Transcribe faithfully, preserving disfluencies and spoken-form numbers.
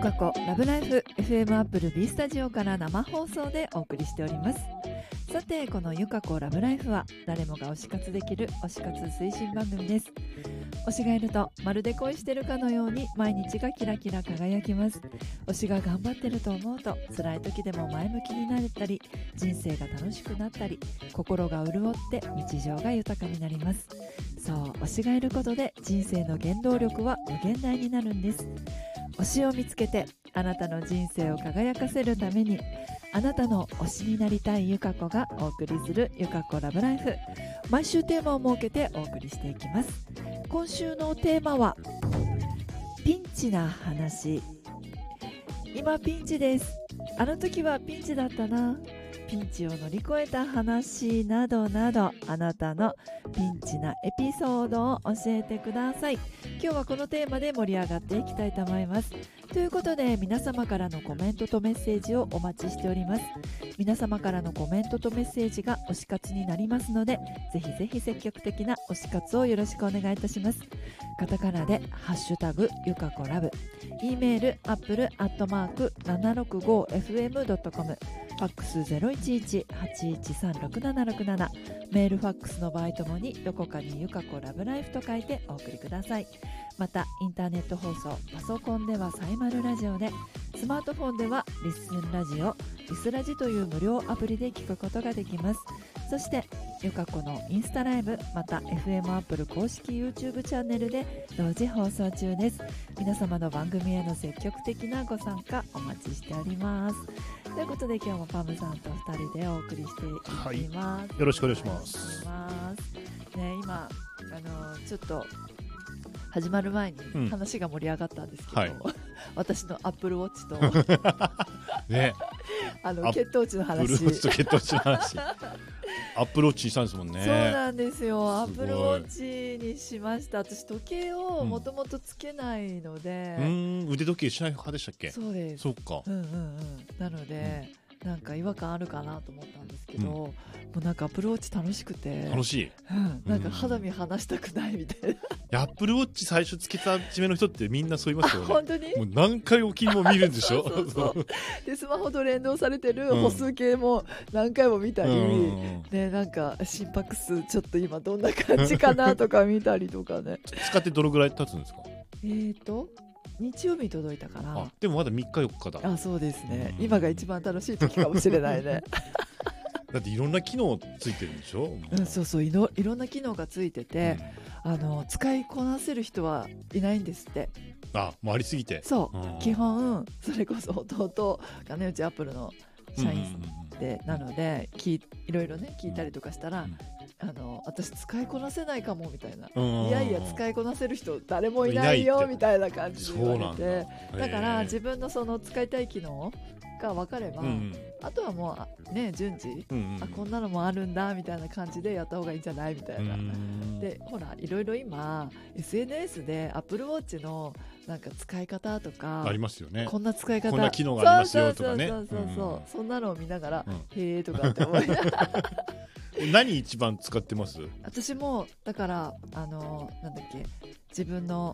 かこラブライフ エフエム アップル B スタジオから生放送でお送りしております。さて、このゆかこラブライフは誰もが推し活できる推し活推進番組です。推しがいるとまるで恋してるかのように毎日がキラキラ輝きます。推しが頑張ってると思うと辛い時でも前向きになれたり、人生が楽しくなったり、心が潤って日常が豊かになります。そう、推しがいることで人生の原動力は無限大になるんです。推しを見つけてあなたの人生を輝かせるために、あなたの推しになりたいゆかこがお送りするゆかこラブライフ、毎週テーマを設けてお送りしていきます。今週のテーマはピンチな話。今ピンチです、あの時はピンチだったな、ピンチを乗り越えた話などなど、あなたのピンチなエピソードを教えてください。今日はこのテーマで盛り上がっていきたいと思います。ということで、皆様からのコメントとメッセージをお待ちしております。皆様からのコメントとメッセージが推し活になりますので、ぜひぜひ積極的な推し活をよろしくお願いいたします。カタカナでハッシュタグゆかこラブ、 E メールアップルアットマーク ななろくごエフエムドットコム、ファックス ゼロいちいち はちいちさんろくななろくなな、メールファックスの場合ともにどこかにゆかこラブライフと書いてお送りください。またインターネット放送、パソコンではサイマルラジオで、スマートフォンではリッスンラジオ、リスラジという無料アプリで聞くことができます。そしてゆかこのインスタライブ、また エフエム アップル公式 YouTube チャンネルで同時放送中です。皆様の番組への積極的なご参加お待ちしております。ということで、今日もパムさんとふたりでお送りしていきます、 はい、よろしくお願いします。 ね、今あのちょっと始まる前に話が盛り上がったんですけど、うんはい、私のアップルウォッチとね、 あの血糖値の話、 アップルウォッチと血糖値の話アップルウォッチにしたんですもんね。 そうなんですよ、アップルウォッチにしました。私時計をもともとつけないので、 うん、うん腕時計しない派でしたっけ。 そうです。 そうか、 うんうんうん、なので、うん、なんか違和感あるかなと思ったんですけど、うん、もうなんかアップルウォッチ楽しくて、 楽しい、 うん、なんか肌身離したくないみたいな。 アップルウォッチ最初つけた始めの人ってみんなそう言いますよね。 本当にもう何回おきにも見るんでしょそうそうそうでスマホと連動されてる歩数計も何回も見たり、うん、でなんか心拍数ちょっと今どんな感じかなとか見たりとかね使ってどのぐらい経つんですか。 えーと日曜日に届いたから。 あ、でもまだみっかよっかだ。 あ、そうですね、今が一番楽しい時かもしれないねだっていろんな機能ついてるんでしょ。 うん、そうそう、いろ、いろんな機能がついてて、うん、あの使いこなせる人はいないんですって。 あ、もうありすぎて。 そう、うん、基本それこそ弟がね、うちアップルの社員で、うん、なのできいろいろね聞いたりとかしたら、うん、あの私使いこなせないかもみたいな、いやいや使いこなせる人誰もいないよみたいな感じで言われて、だ, だから自分のその使いたい機能が分かれば、うん、あとはもうね順次、うんうん、あこんなのもあるんだみたいな感じでやった方がいいんじゃないみたいな。でほらいろいろ今 エスエヌエス で Apple Watch のなんか使い方とかありますよね。 こんな使い方、 こんな機能がありますよとかね。 そうそうそうそう、うん、そんなのを見ながら、うん、へーとかって思いながら何一番使ってます？ 私もだからあのなんだっけ、自分の